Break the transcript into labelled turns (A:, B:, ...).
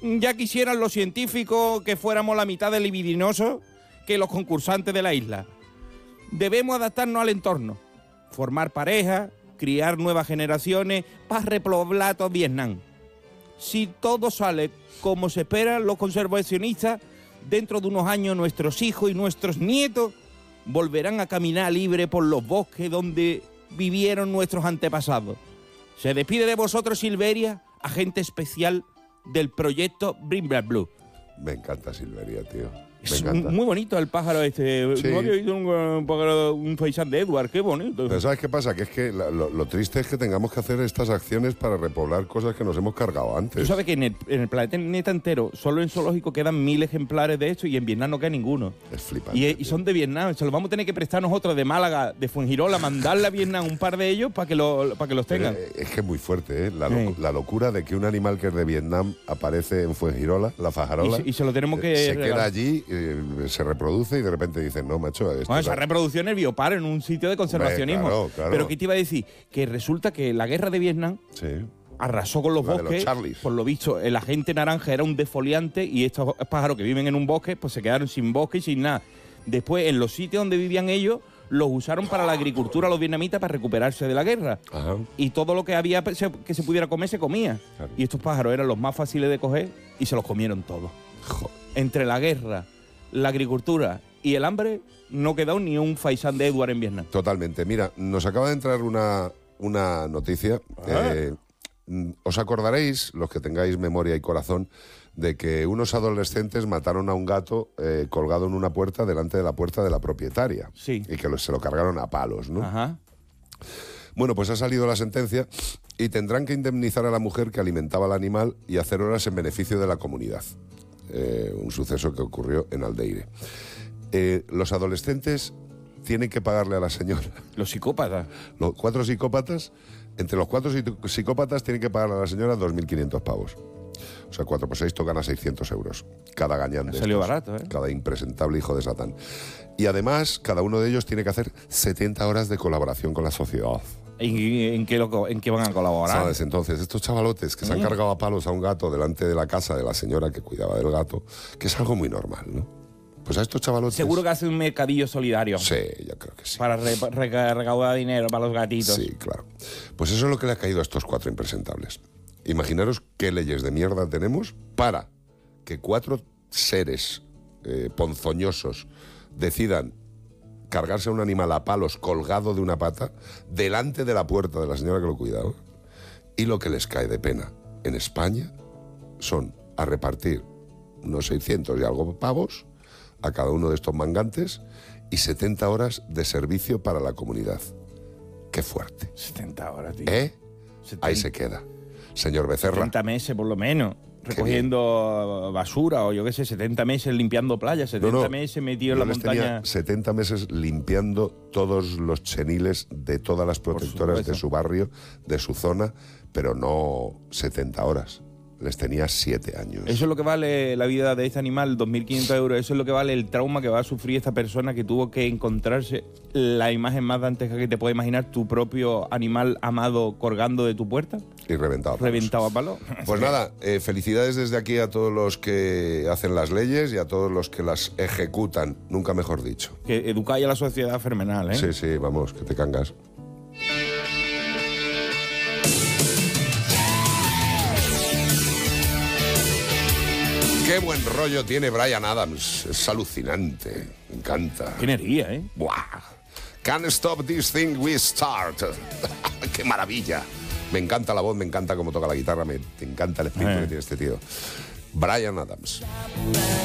A: Ya quisieran los científicos que fuéramos la mitad de libidinosos que los concursantes de la isla. Debemos adaptarnos al entorno, formar parejas, criar nuevas generaciones para repoblar todo Vietnam. Si todo sale como se espera los conservacionistas, dentro de unos años nuestros hijos y nuestros nietos volverán a caminar libre por los bosques donde vivieron nuestros antepasados. Se despide de vosotros, Silveria, agente especial del proyecto Bring Back Blue.
B: Me encanta Silveria, tío.
A: Es muy bonito el pájaro este.
B: Sí.
A: No había oído un pájaro, un faisán de Edward, qué bonito.
B: Pero ¿sabes qué pasa? Que es que lo triste es que tengamos que hacer estas acciones para repoblar cosas que nos hemos cargado antes.
A: Tú sabes que en el planeta entero, solo en zoológico quedan 1000 ejemplares de esto y en Vietnam no queda ninguno.
B: Es flipante.
A: Y son de Vietnam. Se los vamos a tener que prestar nosotros de Málaga, de Fuengirola, mandarle a Vietnam un par de ellos para que los tengan.
B: Es que es muy fuerte, ¿eh? La locura de que un animal que es de Vietnam aparece en Fuengirola, la fajarola.
A: Y se lo tenemos que
B: se
A: regalar.
B: queda allí, se reproduce y de repente dicen, no, macho.
A: Bueno, esa reproducción es biopar en un sitio de conservacionismo.
B: Hombre, claro.
A: Pero ¿qué te iba a decir? Que resulta que la guerra de Vietnam
B: Sí.
A: arrasó con los
B: La de los
A: bosques.
B: Charlies.
A: Por lo visto, el agente naranja era un defoliante y estos pájaros que viven en un bosque pues se quedaron sin bosque y sin nada. Después, en los sitios donde vivían ellos, los usaron para la agricultura los vietnamitas para recuperarse de la guerra.
B: Ajá.
A: Y todo lo que había que se pudiera comer, se comía.
B: Claro.
A: Y estos pájaros eran los más fáciles de coger y se los comieron todos.
B: Joder.
A: Entre la guerra, la agricultura y el hambre, no quedó ni un faisán de Edward en Vietnam.
B: Totalmente. Mira, nos acaba de entrar una noticia. Os acordaréis, los que tengáis memoria y corazón, de que unos adolescentes mataron a un gato colgado en una puerta delante de la puerta de la propietaria.
A: Sí.
B: Y que se lo cargaron a palos, ¿no?
A: Ajá.
B: Bueno, pues ha salido la sentencia y tendrán que indemnizar a la mujer que alimentaba al animal y hacer horas en beneficio de la comunidad. Un suceso que ocurrió en Aldeire. Los adolescentes tienen que pagarle a la señora.
A: Los psicópatas.
B: Los 4 psicópatas, entre los 4 psicópatas tienen que pagarle a la señora 2.500 pavos. O sea, 4 por 6 tocan a 600 euros. Cada gañán de
A: Salió
B: estos.
A: barato, ¿eh?
B: Cada impresentable hijo de Satán. Y además, cada uno de ellos tiene que hacer 70 horas de colaboración con la sociedad.
A: ¿En qué van a colaborar?
B: ¿Sabes? Entonces, estos chavalotes que se han cargado a palos a un gato delante de la casa de la señora que cuidaba del gato, que es algo muy normal, ¿no? Pues a estos chavalotes...
A: Seguro que hace un mercadillo solidario.
B: Sí, yo creo que sí.
A: Para recaudar dinero para los gatitos.
B: Sí, claro. Pues eso es lo que le ha caído a estos 4 impresentables. Imaginaros qué leyes de mierda tenemos para que 4 seres ponzoñosos decidan cargarse a un animal a palos colgado de una pata delante de la puerta de la señora que lo cuidaba. Y lo que les cae de pena en España son a repartir unos 600 y algo pavos a cada uno de estos mangantes y 70 horas de servicio para la comunidad. Qué fuerte.
A: 70 horas, tío.
B: 70. Ahí se queda. Señor Becerra.
A: 70 meses por lo menos. Recogiendo basura o yo qué sé, 70 meses limpiando playas, 70 meses metido en la montaña.
B: Tenía 70 meses limpiando todos los cheniles de todas las protectoras de su barrio, de su zona, pero no 70 horas. Les tenía 7 años.
A: Eso es lo que vale la vida de este animal, 2.500 euros. Eso es lo que vale el trauma que va a sufrir esta persona que tuvo que encontrarse la imagen más dantesca que te puedes imaginar, tu propio animal amado colgando de tu puerta.
B: Y reventado.
A: Reventado a palo.
B: Pues nada, felicidades desde aquí a todos los que hacen las leyes y a todos los que las ejecutan, nunca mejor dicho.
A: Que educáis a la sociedad fenomenal, ¿eh?
B: Sí, sí, vamos, que te cangas. Qué buen rollo tiene Bryan Adams. Es alucinante. Me encanta.
A: Qué energía, ¿eh?
B: ¡Buah! Can't stop this thing we start. ¡Qué maravilla! Me encanta la voz, me encanta cómo toca la guitarra, me encanta el espíritu que tiene este tío. Bryan Adams.